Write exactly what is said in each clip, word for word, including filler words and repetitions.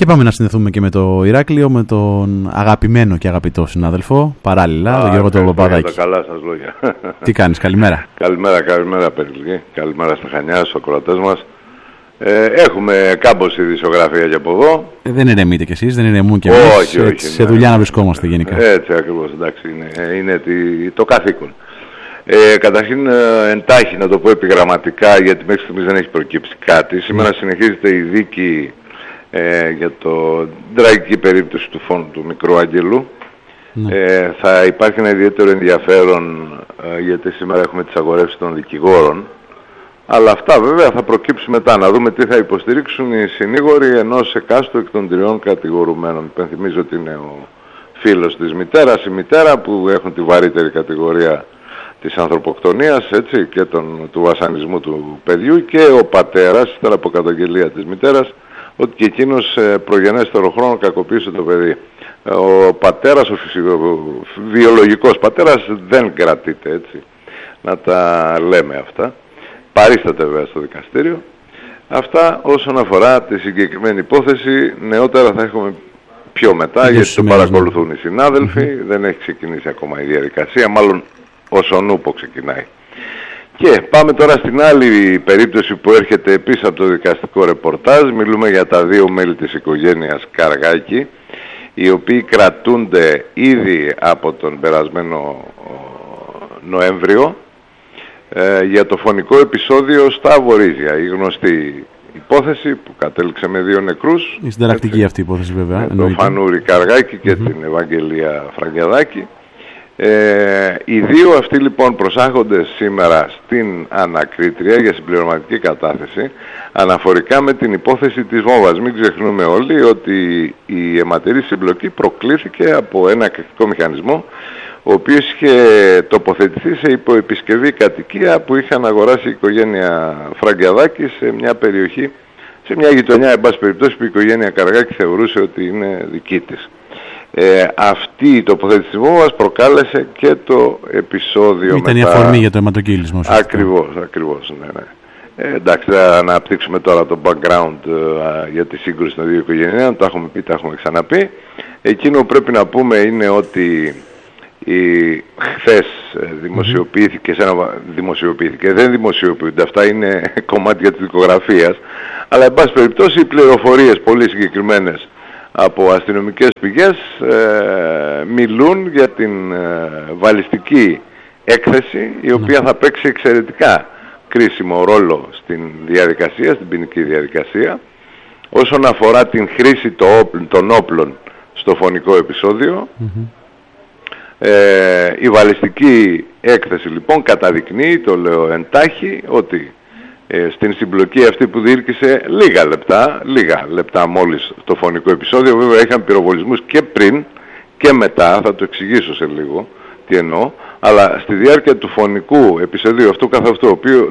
Και πάμε να συνδεθούμε και με το Ηράκλειο, με τον αγαπημένο και αγαπητό συνάδελφο, παράλληλα, τον Γιώργο τον Παπαδάκη. Τα καλά σας λόγια. Τι κάνεις, καλημέρα. Καλημέρα, καλημέρα Περικλή. Καλημέρα στα Χανιά, στους ακροατές μας. Ε, έχουμε κάμποση ειδησιογραφία και από εδώ. Ε, δεν ηρεμείτε κι εσείς, δεν ηρεμούν κι εμείς. Όχι, όχι. Έτσι, σε δουλειά να βρισκόμαστε γενικά. Έτσι ακριβώς, εντάξει, είναι, είναι το καθήκον. Ε, καταρχήν ε, εντάχει να το πω επιγραμματικά, γιατί μέχρι στιγμής δεν έχει προκύψει κάτι. Σήμερα mm. συνεχίζεται η δίκη ε, για το τραγική περίπτωση του φόνου του μικρού Άγγελου. Mm. Ε, θα υπάρχει ένα ιδιαίτερο ενδιαφέρον ε, γιατί σήμερα έχουμε τις αγορεύσεις των δικηγόρων. Αλλά αυτά βέβαια θα προκύψει μετά, να δούμε τι θα υποστηρίξουν οι συνήγοροι ενός εκάστου εκ των τριών κατηγορουμένων. Υπενθυμίζω ότι είναι ο φίλος της μητέρας, η μητέρα που έχουν τη βαρύτερη κατηγορία της ανθρωποκτονίας, έτσι, και τον, του βασανισμού του παιδιού, και ο πατέρας, ύστερα από καταγγελία της μητέρας, ότι και εκείνος ε, προγενέστερο χρόνο κακοποίησε το παιδί. Ο πατέρας, ο φυσικο, βιολογικός πατέρας δεν κρατείται, έτσι, να τα λέμε αυτά. Παρίσταται βέβαια στο δικαστήριο. Αυτά όσον αφορά τη συγκεκριμένη υπόθεση. Νεότερα θα έχουμε πιο μετά, γιατί το παρακολουθούν οι συνάδελφοι. Mm-hmm. Δεν έχει ξεκινήσει ακόμα η διαδικασία, μάλλον όσον ούπο ξεκινάει. Και πάμε τώρα στην άλλη περίπτωση που έρχεται επίσης από το δικαστικό ρεπορτάζ. Μιλούμε για τα δύο μέλη της οικογένειας Καργάκη, οι οποίοι κρατούνται ήδη από τον περασμένο Νοέμβριο ε, για το φωνικό επεισόδιο στα Βορίζια. Η γνωστή υπόθεση που κατέληξε με δύο νεκρούς. Η συνταρακτική αυτή υπόθεση βέβαια. Το Φανούρη Καργάκη και mm-hmm. την Ευαγγελία Φραγκιαδάκη. Ε, οι δύο αυτοί λοιπόν προσάγονται σήμερα στην ανακρίτρια για συμπληρωματική κατάθεση αναφορικά με την υπόθεση της βόμβας. Μην ξεχνούμε όλοι ότι η αιματηρή συμπλοκή προκλήθηκε από ένα εκρηκτικό μηχανισμό, ο οποίος είχε τοποθετηθεί σε υποεπισκευή κατοικία που είχαν αγοράσει η οικογένεια Φραγκιαδάκη σε μια περιοχή, σε μια γειτονιά, εν πάση περιπτώσει, που η οικογένεια Καργάκη θεωρούσε ότι είναι δική της. Ε, αυτή η τοποθέτηση μας προκάλεσε και το επεισόδιο. Ήταν μετά... η αφορμή για το αιματοκύλισμα. Ακριβώς, ακριβώς, ναι, ναι. Ε, εντάξει, θα αναπτύξουμε τώρα το background ε, για τη σύγκρουση των δύο οικογενειών, τα έχουμε πει, τα έχουμε ξαναπεί. Εκείνο που πρέπει να πούμε είναι ότι η, χθες δημοσιοποιήθηκε, σε ένα, δημοσιοποιήθηκε, δεν δημοσιοποιούνται, αυτά είναι κομμάτια της δικογραφίας, αλλά εν πάση περιπτώσει οι πληροφορίες πολύ συγκεκριμένες από αστυνομικές πηγές ε, μιλούν για την ε, βαλιστική έκθεση, η οποία θα παίξει εξαιρετικά κρίσιμο ρόλο στην διαδικασία, στην ποινική διαδικασία, όσον αφορά την χρήση των όπλων στο φωνικό επεισόδιο. Mm-hmm. Ε, η βαλιστική έκθεση λοιπόν καταδεικνύει, το λέω εντάχει, ότι ε, στην συμπλοκή αυτή που διήρκησε λίγα λεπτά, λίγα λεπτά μόλις το φωνικό επεισόδιο, βέβαια είχαν πυροβολισμούς και πριν και μετά, θα το εξηγήσω σε λίγο τι εννοώ, αλλά στη διάρκεια του φωνικού επεισοδίου αυτού καθ' αυτό, το οποίο,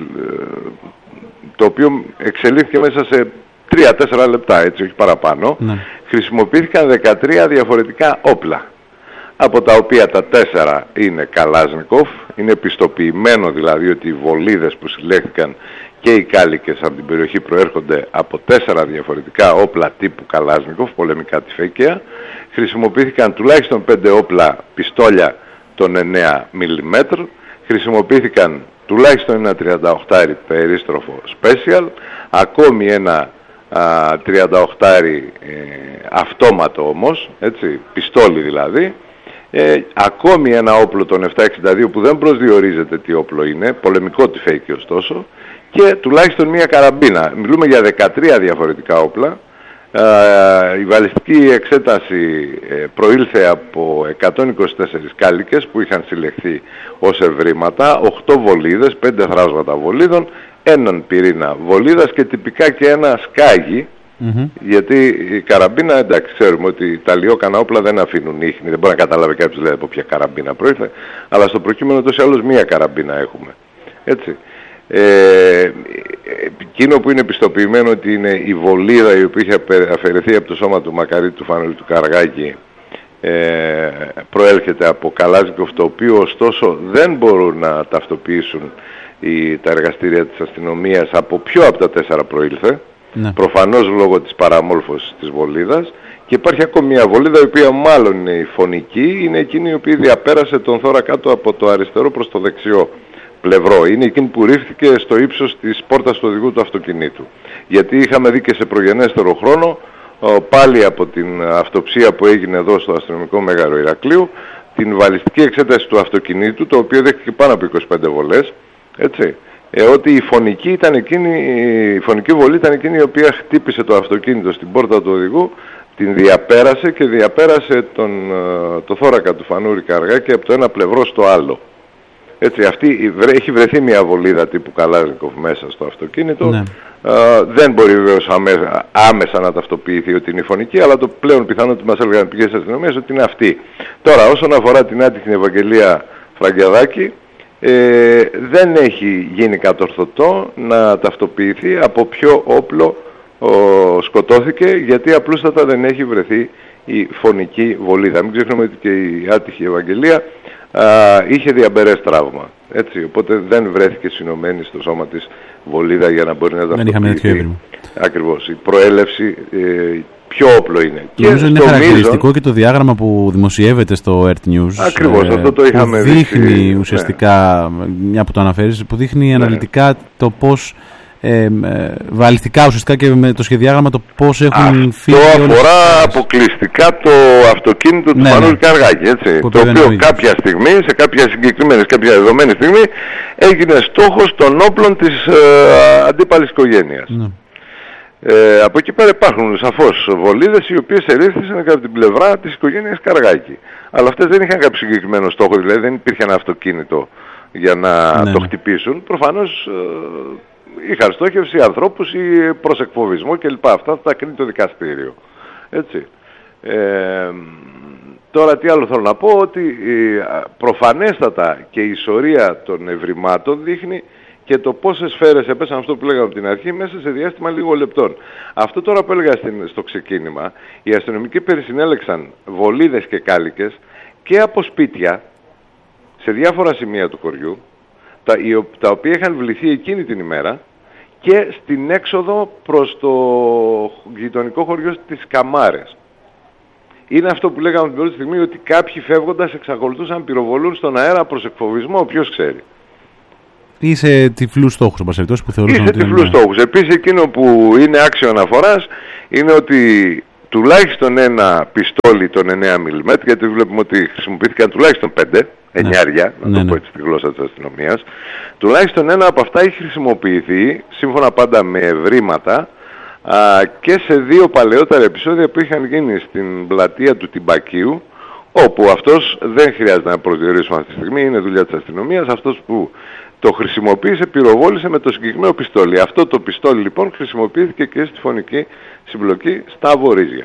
το οποίο εξελίχθηκε μέσα σε τρία τέσσερα λεπτά, έτσι, όχι παραπάνω, ναι. Χρησιμοποιήθηκαν δεκατρία διαφορετικά όπλα, από τα οποία τα τέσσερα είναι Καλάζνικοφ, είναι πιστοποιημένο δηλαδή ότι οι βολίδες που συλλέχθηκαν και οι κάλικες από την περιοχή προέρχονται από τέσσερα διαφορετικά όπλα τύπου Καλάζνικοφ, πολεμικά τυφέκια. Χρησιμοποιήθηκαν τουλάχιστον πέντε όπλα πιστόλια των εννέα μιλιμέτρων, χρησιμοποιήθηκαν τουλάχιστον ένα τριάντα οκτώ περίστροφο special, ακόμη ένα α, τριάντα οκτώ ε, αυτόματο όμως, έτσι, πιστόλι δηλαδή, ε, ακόμη ένα όπλο των επτακόσια εξήντα δύο που δεν προσδιορίζεται τι όπλο είναι, πολεμικό τυφέκι ωστόσο, και τουλάχιστον μία καραμπίνα. Μιλούμε για δεκατρία διαφορετικά όπλα. Uh, η βαλιστική εξέταση ε, προήλθε από εκατόν είκοσι τέσσερις κάλικες που είχαν συλλεχθεί ως ευρήματα, οκτώ βολίδες, πέντε θράσματα βολίδων, έναν πυρήνα βολίδας και τυπικά και ένα σκάγι, mm-hmm. γιατί η καραμπίνα, εντάξει, ξέρουμε ότι τα λιόκανα όπλα δεν αφήνουν ίχνη, δεν μπορεί να καταλάβει κάποιος λέει από ποια καραμπίνα προήλθε, αλλά στο προκείμενο τόσο άλλως μία καραμπίνα έχουμε, έτσι. Ε, εκείνο που είναι πιστοποιημένο ότι είναι η βολίδα η οποία είχε αφαιρεθεί από το σώμα του Μακαρίτη του Φανολή του Καργάκη, ε, προέρχεται από Καλάζνικοφ, το οποίο ωστόσο δεν μπορούν να ταυτοποιήσουν οι, τα εργαστήρια της αστυνομίας από ποιο από τα τέσσερα προήλθε, Ναι. Προφανώς λόγω της παραμόρφωσης της βολίδας. Και υπάρχει ακόμη μια βολίδα η οποία μάλλον είναι η φωνική, είναι εκείνη η οποία διαπέρασε τον θώρακα του από το αριστερό προς το δεξιό πλευρό. Είναι εκείνη που ρίχθηκε στο ύψος της πόρτας του οδηγού του αυτοκινήτου. Γιατί είχαμε δει και σε προγενέστερο χρόνο, πάλι από την αυτοψία που έγινε εδώ στο Αστυνομικό Μέγαρο Ηρακλείου, την βαλιστική εξέταση του αυτοκινήτου, το οποίο δέχτηκε πάνω από είκοσι πέντε βολές, έτσι, ε, ότι η φωνική, ήταν εκείνη, η φωνική βολή ήταν εκείνη η οποία χτύπησε το αυτοκίνητο στην πόρτα του οδηγού, την διαπέρασε και διαπέρασε τον, το θώρακα του Φανούρη Καργάκη από το ένα πλευρό στο άλλο. Έτσι, αυτή, έχει βρεθεί μια βολίδα τύπου Καλάζνικοφ μέσα στο αυτοκίνητο. Ναι. Uh, δεν μπορεί βεβαίως άμεσα, άμεσα να ταυτοποιηθεί ότι είναι η φωνική, αλλά το πλέον πιθανό ότι μας έλεγαν πηγές αστυνομίας ότι είναι αυτή. Τώρα, όσον αφορά την άτυχη Ευαγγελία Φραγκιαδάκη, ε, δεν έχει γίνει κατορθωτό να ταυτοποιηθεί από ποιο όπλο ο, σκοτώθηκε, γιατί απλούστατα δεν έχει βρεθεί η φωνική βολίδα. Μην ξεχνούμε ότι και η άτυχη Ευαγγελία α, είχε διαμπερές τραύμα. Έτσι, οπότε δεν βρέθηκε συνωμένη στο σώμα της βολίδα για να μπορεί να ταυτοποιηθεί. Δεν είχαμε τέτοιο έβριμα. Ακριβώς. Η προέλευση, ε, ποιο όπλο είναι. Νομίζω είναι χαρακτηριστικό μίζον, και το διάγραμμα που δημοσιεύεται στο Earth News. Ακριβώς, ε, αυτό το είχαμε δει. Δείχνει δει, ουσιαστικά, ναι. μια που το αναφέρεις, που δείχνει ναι. αναλυτικά το πώς Ε, ε, βαλιστικά ουσιαστικά και με το σχεδιάγραμμα το πώς έχουν φύγει. Αυτό αφορά αποκλειστικά το αυτοκίνητο του ναι, Φανούρη ναι. Καργάκη, έτσι, το οποίο κάποια στιγμή, σε κάποια συγκεκριμένη, κάποια δεδομένη στιγμή έγινε στόχος των όπλων της ε, αντίπαλης οικογένειας. Ναι. Ε, από εκεί πέρα υπάρχουν σαφώς βολίδες οι οποίες ερήφθησαν από την πλευρά της οικογένειας Καργάκη. Αλλά αυτές δεν είχαν κάποιο συγκεκριμένο στόχο, δηλαδή δεν υπήρχε ένα αυτοκίνητο για να ναι, το ναι. χτυπήσουν. Προφανώς ε, είχαν στόχευση ανθρώπους ή προς εκφοβισμό κλπ. Αυτά θα τα κρίνει το δικαστήριο. Έτσι. Ε, τώρα τι άλλο θέλω να πω, ότι προφανέστατα και η σωρία των ευρημάτων δείχνει και το πόσες σφαίρες έπεσαν, αυτό που λέγαμε από την αρχή, μέσα σε διάστημα λίγο λεπτών. Αυτό τώρα που έλεγα στο ξεκίνημα, οι αστυνομικοί περισυνέλεξαν βολίδες και κάλικες και από σπίτια σε διάφορα σημεία του χωριού, τα, τα οποία είχαν βληθεί εκείνη την ημέρα και στην έξοδο προς το γειτονικό χωριό της Καμάρες. Είναι αυτό που λέγαμε την πρώτη στιγμή, ότι κάποιοι φεύγοντας εξακολουθούσαν να πυροβολούν στον αέρα προς εκφοβισμό, ποιος ξέρει. Ή σε τυφλούς στόχους, όπως αυτός που θεωρούσαν. Ή σε τυφλούς στόχους. Επίσης εκείνο που είναι άξιο αναφοράς είναι ότι τουλάχιστον ένα πιστόλι των εννέα μιλιμέτρων, γιατί βλέπουμε ότι χρησιμοποιήθηκαν τουλάχιστον πέντε, εννιάρια, ναι, να το ναι, πω έτσι στη γλώσσα της αστυνομίας, τουλάχιστον ένα από αυτά έχει χρησιμοποιηθεί, σύμφωνα πάντα με ευρήματα, α, και σε δύο παλαιότερα επεισόδια που είχαν γίνει στην πλατεία του Τιμπακίου, όπου αυτός δεν χρειάζεται να προσδιορίσουμε αυτή τη στιγμή, είναι δουλειά της αστυνομίας, αυτός που το χρησιμοποίησε, πυροβόλησε με το συγκεκριμένο πιστόλι. Αυτό το πιστόλι λοιπόν χρησιμοποιήθηκε και στη φωνική συμπλοκή στα Βορίζια.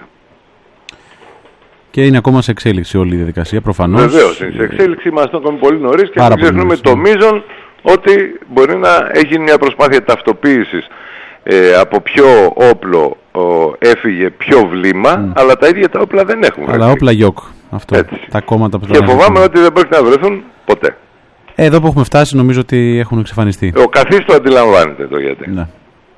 Και είναι ακόμα σε εξέλιξη όλη η διαδικασία, προφανώς. Βεβαίως, είναι σε εξέλιξη, είμαστε ακόμη πολύ νωρίς και δεν ξεχνούμε το μείζον ότι μπορεί να έχει μια προσπάθεια ταυτοποίησης ε, από ποιο όπλο ο, έφυγε ποιο βλήμα, mm. αλλά τα ίδια τα όπλα δεν έχουν. Αλλά όπλα γιοκ, αυτό. Έτσι. Τα κόμματα που και φοβάμαι ότι δεν πρόκειται να βρεθούν ποτέ. Ε, εδώ που έχουμε φτάσει νομίζω ότι έχουν εξαφανιστεί. Ο καθής το αντιλαμβάνεται το γιατί. Ναι.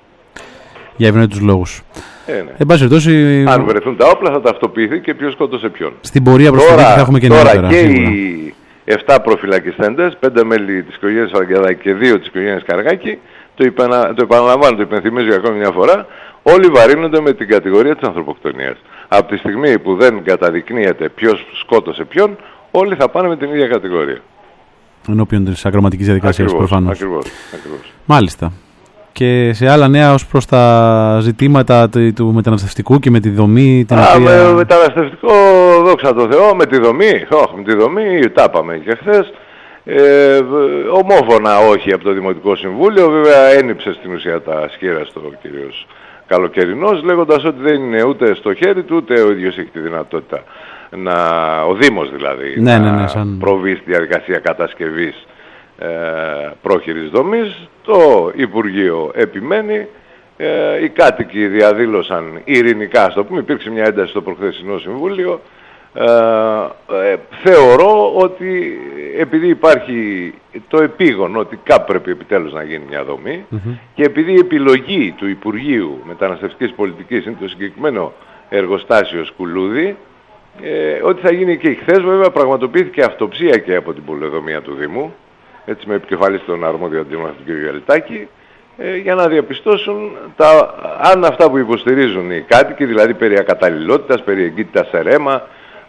Για ευνόητους λόγους. Ε, ναι. Εν πάση περιπτώσει, αν βρεθούν τα όπλα θα ταυτοποιηθεί και ποιος σκότωσε ποιον. Στην πορεία προς τώρα, θα έχουμε και τώρα νεότερα. Και σίγουρα. Οι επτά προφυλακιστέντες, πέντε μέλη της οικογένειας Φραγκιαδάκη και δύο της οικογένειας Καργάκη, το, υπανα, το επαναλαμβάνω, το υπενθυμίζω για ακόμη μια φορά, όλοι βαρύνονται με την κατηγορία της ανθρωποκτονίας. Από τη στιγμή που δεν καταδεικνύεται ποιος σκότωσε ποιον, όλοι θα πάνε με την ίδια κατηγορία. Ενώπιον της ακροματικής διαδικασίας προφανώς. Ακριβώς, ακριβώς. Μάλιστα. Και σε άλλα νέα ως προς τα ζητήματα του μεταναστευτικού και με τη δομή την Α, οποία... με μεταναστευτικό, δόξα τω Θεώ, με τη δομή, όχι με τη δομή, τα είπαμε και χθες. Ε, ομόφωνα όχι από το Δημοτικό Συμβούλιο, βέβαια ένυψε στην ουσία τα σχήρα στο κύριος Καλοκαιρινός, λέγοντας ότι δεν είναι ούτε στο χέρι του, ούτε ο ίδιος έχει τη δυνατότητα να, ο Δήμος δηλαδή, ναι, να ναι, ναι, σαν... προβεί στη διαδικασία κατασκευής ε, πρόχειρης δομής. Το Υπουργείο επιμένει, ε, οι κάτοικοι διαδήλωσαν ειρηνικά, στο πούμε, υπήρξε μια ένταση στο προχθεσινό Συμβούλιο, Ε, ε, θεωρώ ότι επειδή υπάρχει το επίγον ότι κάπου πρέπει επιτέλους να γίνει μια δομή mm-hmm. και επειδή η επιλογή του Υπουργείου Μεταναστευτικής Πολιτικής είναι το συγκεκριμένο εργοστάσιο Σκουλούδη, ε, ότι θα γίνει και χθες βέβαια πραγματοποιήθηκε αυτοψία και από την πολεοδομία του Δήμου, έτσι με επικεφαλής τον αρμόδιο αντίμαχο του κ. Γελτάκη, ε, για να διαπιστώσουν τα, αν αυτά που υποστηρίζουν οι κάτοικοι, δηλαδή περί ακαταλληλότητας, περί εγκύτητας σε ρέμα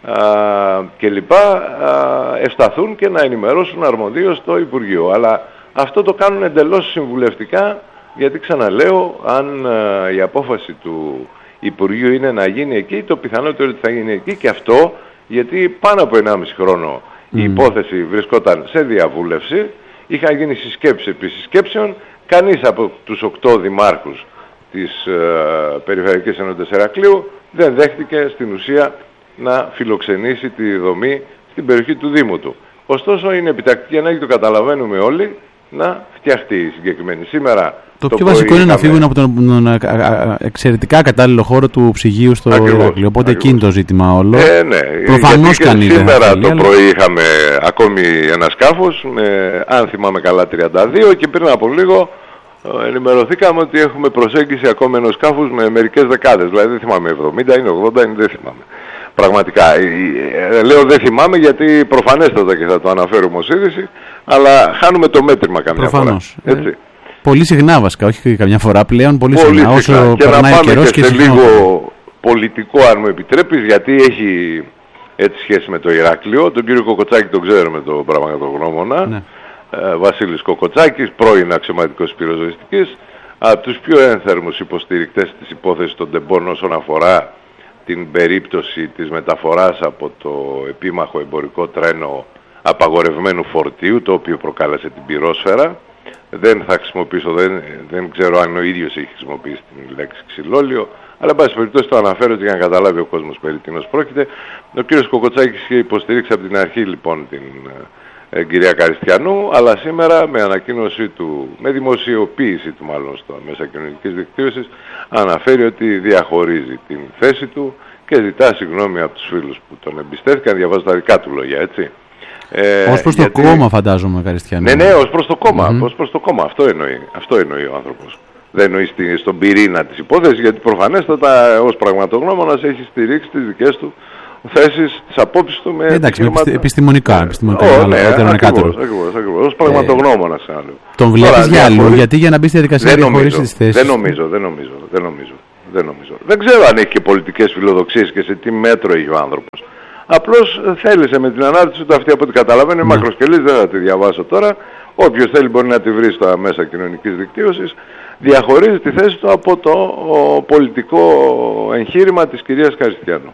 και λοιπά, ευσταθούν και να ενημερώσουν αρμοδίως το Υπουργείο. Αλλά αυτό το κάνουν εντελώς συμβουλευτικά, γιατί ξαναλέω, αν α, η απόφαση του Υπουργείου είναι να γίνει εκεί, το πιθανότερο ότι θα γίνει εκεί, και αυτό γιατί πάνω από ενάμιση χρόνο mm. η υπόθεση βρισκόταν σε διαβούλευση, είχαν γίνει συσκέψεις επί συσκέψεων, κανείς από τους οκτώ δημάρχους της ε, Περιφερειακής Ενότητας Ηρακλείου δεν δέχτηκε στην ουσία να φιλοξενήσει τη δομή στην περιοχή του Δήμου του. Ωστόσο είναι επιτακτική ανάγκη, το καταλαβαίνουμε όλοι, να φτιαχτεί η συγκεκριμένη. Σήμερα το, το πιο βασικό είναι να φύγουν από τον, τον εξαιρετικά κατάλληλο χώρο του ψυγείου στο Ηράκλειο. Οπότε εκείνη το ζήτημα όλο. Ε, ναι. Προφανώς κάνει. Σήμερα θέλει, το αλλά... πρωί είχαμε ακόμη ένα σκάφος με, αν θυμάμαι καλά, τριάντα δύο, και πριν από λίγο ενημερωθήκαμε ότι έχουμε προσέγγιση ακόμη ενός σκάφους με μερικές δεκάδες. Δηλαδή δεν θυμάμαι, εβδομήντα είναι, ογδόντα είναι, δεν θυμάμαι. Πραγματικά, ε, λέω δεν θυμάμαι γιατί προφανέστατα και θα το αναφέρουμε ως είδηση, αλλά χάνουμε το μέτρημα καμιά Προφανώς. φορά. Έτσι. Ε, πολύ συχνά βασικά, όχι καμιά φορά πλέον, πολύ, πολύ συχνά. συχνά. Όσο και να πάμε καιρός και, και σε λίγο πολιτικό, αν μου επιτρέπεις, γιατί έχει έτσι σχέση με το Ηράκλειο. Τον κύριο Κοκοτσάκη τον ξέρουμε, τον πραγματογνώμονα. Ναι. Ε, Βασίλης Κοκοτσάκης, πρώην αξιωματικός πυροσβεστικής, από τους πιο ένθερμους υποστηρικτές της υπόθεσης των τεμπών όσον αφορά την περίπτωση της μεταφοράς από το επίμαχο εμπορικό τρένο απαγορευμένου φορτίου, το οποίο προκάλεσε την πυρόσφαιρα. Δεν θα χρησιμοποιήσω, δεν, δεν ξέρω αν ο ίδιος έχει χρησιμοποιήσει την λέξη ξυλόλιο, αλλά εν πάση περιπτώσει το αναφέρω για να καταλάβει ο κόσμος περί τίνος πρόκειται. Ο κύριος Κοκοτσάκης είχε υποστηρίξει από την αρχή λοιπόν την ε, κυρία Καριστιανού, αλλά σήμερα με ανακοίνωσή του, με δημοσιοποίηση του μάλλον στα μέσα κοινωνικής δικτύωσης, αναφέρει ότι διαχωρίζει την θέση του και ζητά συγγνώμη από τους φίλους που τον εμπιστεύτηκαν. Διαβάζω τα δικά του λόγια, έτσι. Ε, ως προς γιατί... το κόμμα φαντάζομαι, Καριστιανού. Ναι, ναι, ως προς το κόμμα, mm-hmm. ως προς το κόμμα. Αυτό εννοεί, αυτό εννοεί ο άνθρωπος. Δεν εννοεί στη, στον πυρήνα της υπόθεσης, γιατί προφανέστατα ως πραγματογνώμονας έχει στηρίξει τις δικές του θέσεις, τις απόψεις του με εντάξει, επιχειρήματα... επιστημονικά. επιστημονικά oh, ναι, ακριβώς, ακριβώς, ακριβώς, ως πραγματογνώμονας. Ε, τον βλέπεις για άλλο, γιατί για να μπει στη διαδικασία να διαχωρίσει τις θέσεις. Δεν νομίζω, δεν νομίζω, δεν νομίζω, δεν νομίζω. Δεν ξέρω αν έχει και πολιτικές φιλοδοξίες και σε τι μέτρο έχει ο άνθρωπος. Απλώς θέλησε με την ανάρτηση του, αυτή από ό,τι καταλαβαίνω, είναι μακροσκελής, δεν θα τη διαβάσω τώρα. Όποιος θέλει μπορεί να τη βρει στα μέσα κοινωνικής δικτύωσης. Διαχωρίζει τη θέση του από το ο, πολιτικό εγχείρημα της κυρίας Καριστιανού.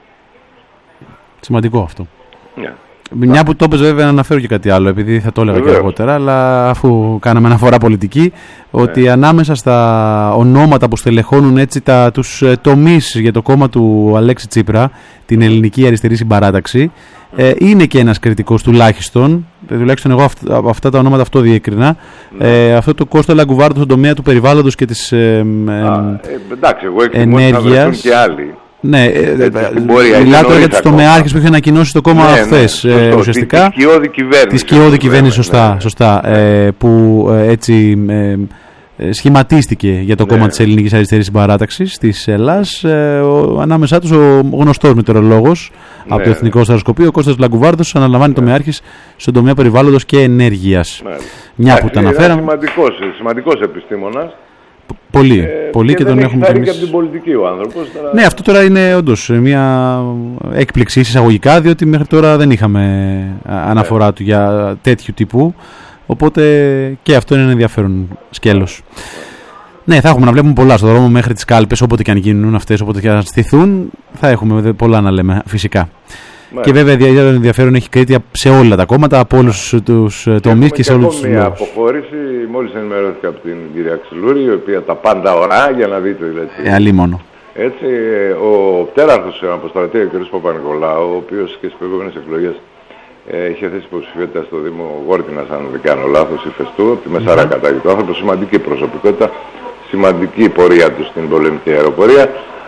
Σημαντικό αυτό. Yeah. Μια που το έπαιζε, βέβαια, να αναφέρω και κάτι άλλο, επειδή θα το έλεγα και αργότερα, αλλά αφού κάναμε αναφορά πολιτική, ότι yeah. ανάμεσα στα ονόματα που στελεχώνουν έτσι τα, τους ε, τομείς για το κόμμα του Αλέξη Τσίπρα, την Ελληνική Αριστερή Συμπαράταξη, ε, είναι και ένας κριτικός τουλάχιστον, τουλάχιστον εγώ αυ, από αυτά τα ονόματα αυτό διέκρινα, yeah. ε, αυτό το Κώστα Λαγκουβάρδο στον τομέα του περιβάλλοντος και της ε, ε, ε, εντάξει, εγώ εκτιμώ ότι θα βρεθούν και άλλοι. Ναι, μιλάω τώρα για τους τομεάρχες που είχε ανακοινώσει το κόμμα ναι, χθες, ναι, ε, ουσιαστικά. Τη σκιώδη κυβέρνηση. Τη σκιώδη κυβέρνηση, σωστά, ναι. σωστά ε, που ε, έτσι ε, ε, σχηματίστηκε για το ναι. κόμμα της Ελληνικής Αριστερής Συμπαράταξης της Ελλάς. Ε, ο, ανάμεσά τους ο γνωστός μετεωρολόγος ναι. από το Εθνικό Σταυροσκοπείο, ο Κώστας Λαγκουβάρδος, αναλαμβάνει ναι. τομεάρχης στον τομέα περιβάλλοντος και ενέργειας. Ναι. Μια ναι. που τα αναφέραμε. Σημαντικός, σημαντικός επιστήμονας. Πολύ, ε, πολύ και, και τον έχουμε και εμείς. Και από την πολιτική ο άνθρωπος. Τώρα... Ναι, αυτό τώρα είναι όντως μια έκπληξη εισαγωγικά, διότι μέχρι τώρα δεν είχαμε αναφορά yeah. του για τέτοιου τύπου. Οπότε και αυτό είναι ένα ενδιαφέρον σκέλος. Yeah. Ναι, θα έχουμε να βλέπουμε πολλά στον δρόμο μέχρι τις κάλπες, όποτε και αν γίνουν αυτές, όποτε και αν στηθούν. Θα έχουμε πολλά να λέμε φυσικά. Yeah. Και βέβαια ιδιαίτερο ενδιαφέρον έχει Κρήτη σε όλα τα κόμματα, από όλους τους τομείς και σε όλους τους λόγους. Μια αποχώρηση, μόλις ενημερώθηκα από την κυρία Ξυλούρη, η οποία τα πάντα ορά για να δείτε. Δηλαδή. Ε, αλλή μόνο. Έτσι, ο πτέραρχος αποστρατεία, ο κ. Παπα-Νικολάου, ο οποίος και στις προηγούμενες εκλογές ε, είχε θέσει υποψηφιότητα στο Δήμο Γόρτινας, αν δεν κάνω λάθος, ηφαιστού, από τη Μεσαρά κατάγει το άνθρωπο, σημαντική προσωπικότητα, σημαντική πορεία του στην πολεμική αεροπορία.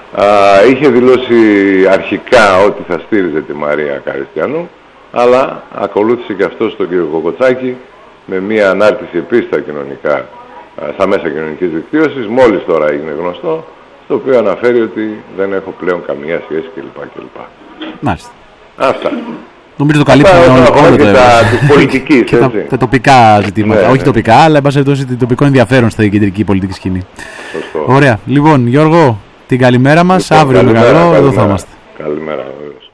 Α, είχε δηλώσει αρχικά ότι θα στήριζε τη Μαρία Καριστιανού, αλλά ακολούθησε και αυτό τον κύριο Κοκοτσάκη με μια ανάρτηση επίσης στα, κοινωνικά, στα μέσα κοινωνικής δικτύωσης, μόλις τώρα έγινε γνωστό, στο οποίο αναφέρει ότι δεν έχω πλέον καμία σχέση κλπ. κλπ. Μάλιστα. Αυτά. Νομίζω το καλύπτουμε όλο το της πολιτικής, και τα, τα τοπικά ζητήματα. Ναι, Όχι ναι. τοπικά, αλλά εν πάση περιπτώσει τοπικό ενδιαφέρον στα κεντρική πολιτική σκηνή. Σωστό. Ωραία. Λοιπόν, Γιώργο, την καλημέρα μας. Λοιπόν, αύριο με καλό, εδώ θα είμαστε. Καλημέρα, βέβαια.